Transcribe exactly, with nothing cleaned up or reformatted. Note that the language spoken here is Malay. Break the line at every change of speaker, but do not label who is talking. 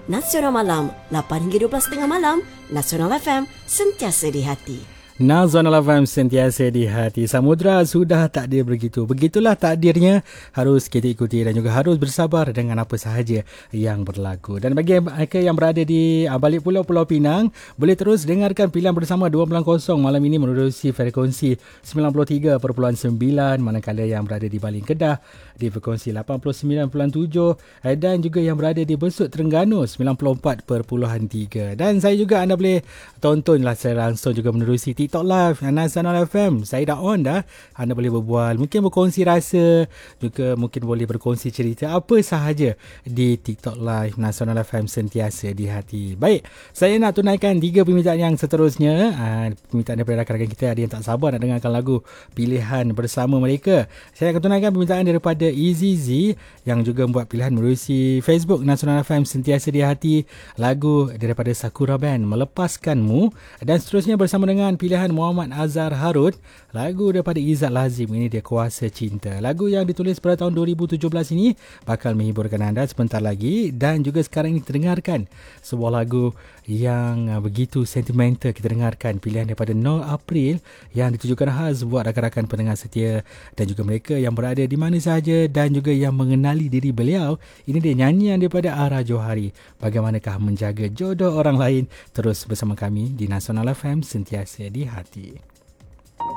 Nasional Malam, lapan hingga dua belas tiga puluh malam. Nasional F M, sentiasa di hati.
Nasional F M sentiasa di hati. Samudra sudah takdir begitu. Begitulah takdirnya, harus kita ikuti dan juga harus bersabar dengan apa sahaja yang berlaku. Dan bagi mereka yang berada di balik pulau Pulau Pinang, boleh terus dengarkan Pilihan Bersama dua kosong malam ini menerusi frekuensi sembilan puluh tiga perpuluhan sembilan, manakala yang berada di Baling Kedah di frekuensi lapan puluh sembilan perpuluhan tujuh dan juga yang berada di Besut Terengganu sembilan puluh empat perpuluhan tiga. Dan saya juga anda boleh tontonlah secara langsung juga menerusi TikTok Live Nasional F M. Saya dah on dah. Anda boleh berbual, mungkin berkongsi rasa, juga mungkin boleh berkongsi cerita apa sahaja di TikTok Live Nasional F M, sentiasa di hati. Baik, saya nak tunaikan tiga permintaan yang seterusnya. Aa, permintaan daripada rakan-rakan kita, ada yang tak sabar nak dengarkan lagu Pilihan Bersama mereka. Saya akan tunaikan permintaan daripada Easy Z yang juga membuat pilihan melalui Facebook Nasional F M, sentiasa di hati, lagu daripada Sakura Band, Melepaskanmu. Dan seterusnya bersama dengan pilihan Muhammad Azhar Harun, lagu daripada Izzat Lazim, ini dia Kuasa Cinta. Lagu yang ditulis pada tahun dua ribu tujuh belas ini bakal menghiburkan anda sebentar lagi. Dan juga sekarang ini terdengarkan sebuah lagu yang begitu sentimental. Kita dengarkan pilihan daripada Noel April yang ditujukan khas buat rakan-rakan pendengar setia dan juga mereka yang berada di mana sahaja dan juga yang mengenali diri beliau. Ini dia nyanyian daripada Ara Johari, Bagaimanakah Menjaga Jodoh Orang Lain. Terus bersama kami di Nasional F M, sentiasa di hati.